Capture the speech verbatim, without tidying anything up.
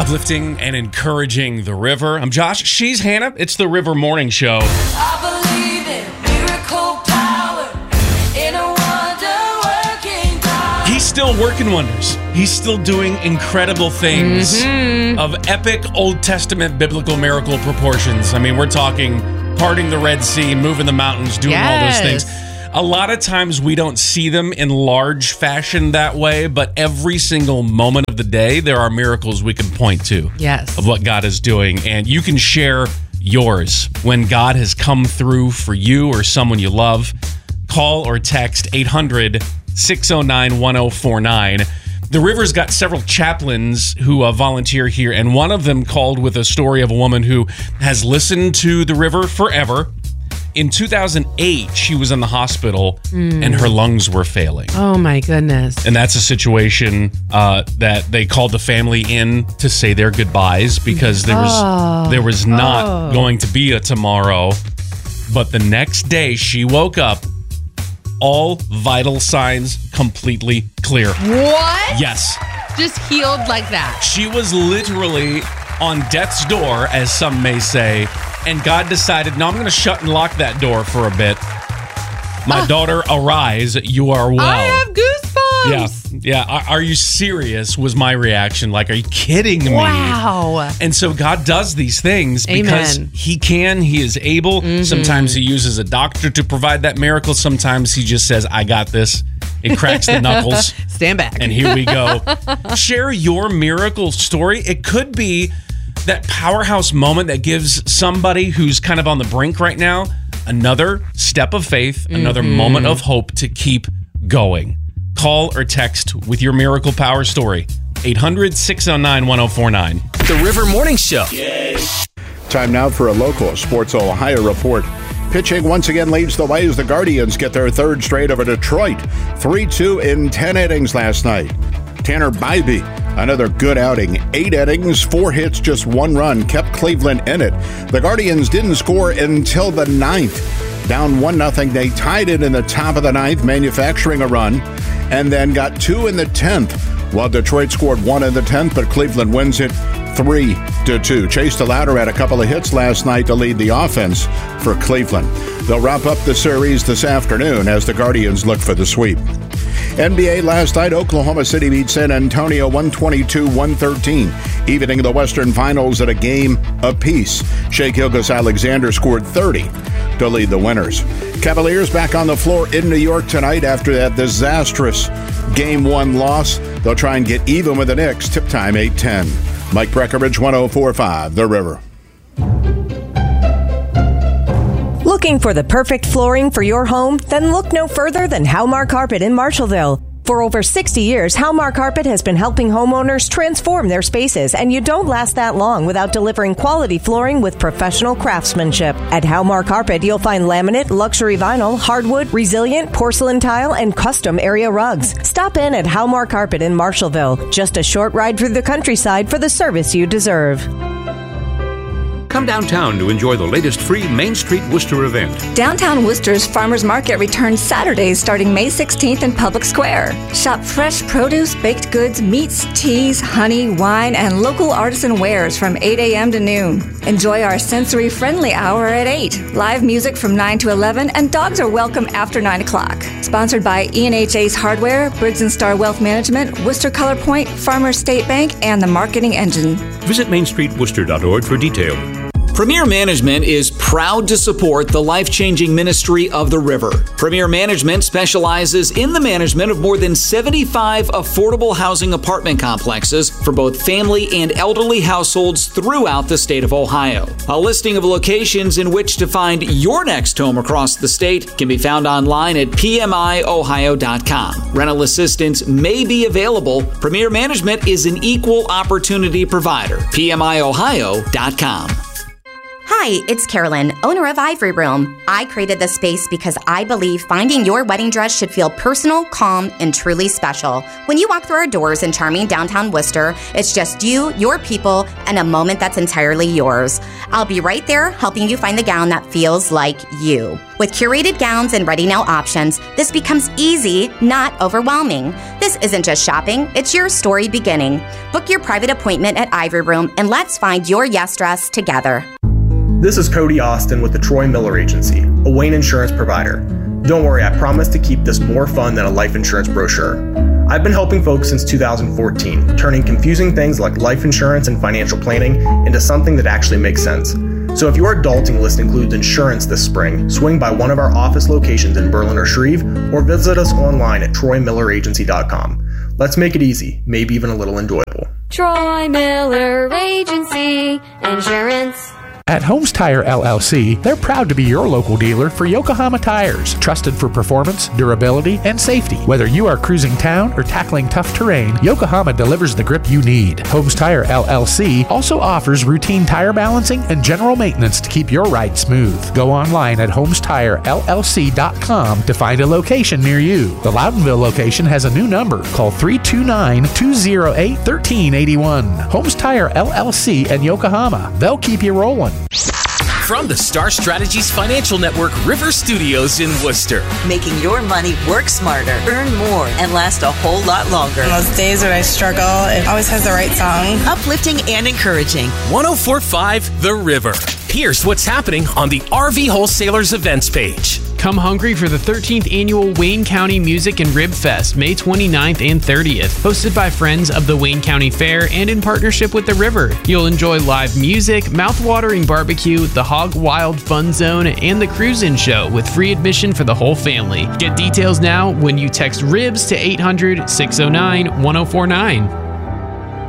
Uplifting and encouraging the river. I'm Josh. She's Hannah. It's the River Morning Show. I believe in miracle power, in a wonder-working God. He's still working wonders. He's still doing incredible things Mm-hmm. of epic Old Testament biblical miracle proportions. I mean, we're talking parting the Red Sea, moving the mountains, doing all those Yes. things. A lot of times we don't see them in large fashion that way, but every single moment of the day, there are miracles we can point to. Yes. Of what God is doing. And you can share yours when God has come through for you or someone you love. Call or text eight hundred, six oh nine, one oh four nine. The River's got several chaplains who uh, volunteer here, and one of them called with a story of a woman who has listened to the River forever. In two thousand eight, she was in the hospital Mm. and her lungs were failing. Oh, my goodness. And that's a situation uh, that they called the family in to say their goodbyes because there was Oh. there was not Oh. going to be a tomorrow. But the next day she woke up, all vital signs completely clear. What? Yes. Just healed like that. She was literally on death's door, as some may say, and God decided, no, I'm going to shut and lock that door for a bit. My daughter, arise, you are well. I have goosebumps. Yeah, yeah. Are, are you serious? Was my reaction. Like, are you kidding me? Wow. And so God does these things because Amen. He can, He is able. Mm-hmm. Sometimes He uses a doctor to provide that miracle. Sometimes He just says, I got this. It cracks the knuckles. Stand back. And here we go. Share your miracle story. It could be that powerhouse moment that gives somebody who's kind of on the brink right now another step of faith, another Mm-hmm. moment of hope to keep going. Call or text with your miracle power story. eight hundred, six oh nine, one oh four nine. The River Morning Show. Time now for a local Sports Ohio report. Pitching once again leads the way as the Guardians get their third straight over Detroit. three two in ten innings last night. Tanner Bybee, another good outing. Eight innings, four hits, just one run, kept Cleveland in it. The Guardians didn't score until the ninth. Down one nothing, they tied it in the top of the ninth, manufacturing a run, and then got two in the tenth. While Detroit scored one in the tenth, but Cleveland wins it three to two. Chase DeLauder had a couple of hits last night to lead the offense for Cleveland. They'll wrap up the series this afternoon as the Guardians look for the sweep. N B A last night, Oklahoma City beat San Antonio one twenty-two one thirteen, evening the Western Finals at a game apiece. Shai Gilgeous-Alexander scored thirty to lead the winners. Cavaliers back on the floor in New York tonight after that disastrous Game one loss. They'll try and get even with the Knicks. Tip time eight ten. Mike Breckenridge, one oh four point five, The River. Looking for the perfect flooring for your home? Then look no further than Halmar Carpet in Marshallville. For over sixty years, Halmar Carpet has been helping homeowners transform their spaces, and you don't last that long without delivering quality flooring with professional craftsmanship. At Halmar Carpet, you'll find laminate, luxury vinyl, hardwood, resilient, porcelain tile, and custom area rugs. Stop in at Halmar Carpet in Marshallville. Just a short ride through the countryside for the service you deserve. Come downtown to enjoy the latest free Main Street Worcester event. Downtown Worcester's Farmers Market returns Saturdays starting May sixteenth in Public Square. Shop fresh produce, baked goods, meats, teas, honey, wine, and local artisan wares from eight a.m. to noon. Enjoy our sensory-friendly hour at eight. Live music from nine to eleven, and dogs are welcome after nine o'clock. Sponsored by E and H Ace Hardware, Briggs and Star Wealth Management, Worcester Color Point, Farmers State Bank, and the Marketing Engine. Visit main street worcester dot org for details. Premier Management is proud to support the life-changing ministry of the River. Premier Management specializes in the management of more than seventy-five affordable housing apartment complexes for both family and elderly households throughout the state of Ohio. A listing of locations in which to find your next home across the state can be found online at p m i ohio dot com. Rental assistance may be available. Premier Management is an equal opportunity provider. p m i ohio dot com. Hi, it's Carolyn, owner of Ivory Room. I created this space because I believe finding your wedding dress should feel personal, calm, and truly special. When you walk through our doors in charming downtown Worcester, it's just you, your people, and a moment that's entirely yours. I'll be right there helping you find the gown that feels like you. With curated gowns and ready-now options, this becomes easy, not overwhelming. This isn't just shopping, it's your story beginning. Book your private appointment at Ivory Room and let's find your yes dress together. This is Cody Austin with the Troy Miller Agency, a Wayne insurance provider. Don't worry, I promise to keep this more fun than a life insurance brochure. I've been helping folks since two thousand fourteen, turning confusing things like life insurance and financial planning into something that actually makes sense. So if your adulting list includes insurance this spring, swing by one of our office locations in Berlin or Shreve, or visit us online at troy miller agency dot com. Let's make it easy, maybe even a little enjoyable. Troy Miller Agency Insurance. At Holmes Tire L L C, they're proud to be your local dealer for Yokohama tires, trusted for performance, durability, and safety. Whether you are cruising town or tackling tough terrain, Yokohama delivers the grip you need. Holmes Tire L L C also offers routine tire balancing and general maintenance to keep your ride smooth. Go online at holmes tire l l c dot com to find a location near you. The Loudonville location has a new number. Call three two nine, two oh eight, one three eight one. Holmes Tire L L C and Yokohama. They'll keep you rolling. From the Star Strategies Financial Network River Studios in Worcester. Making your money work smarter, earn more, and last a whole lot longer. On those days when I struggle, it always has the right song. Uplifting and encouraging. one oh four point five The River. Here's what's happening on the R V Wholesalers events page. Come hungry for the thirteenth Annual Wayne County Music and Rib Fest, May twenty-ninth and thirtieth, hosted by Friends of the Wayne County Fair and in partnership with The River. You'll enjoy live music, mouth-watering barbecue, the Hog Wild Fun Zone, and the Cruisin' Show with free admission for the whole family. Get details now when you text RIBS to eight hundred, six oh nine, one oh four nine.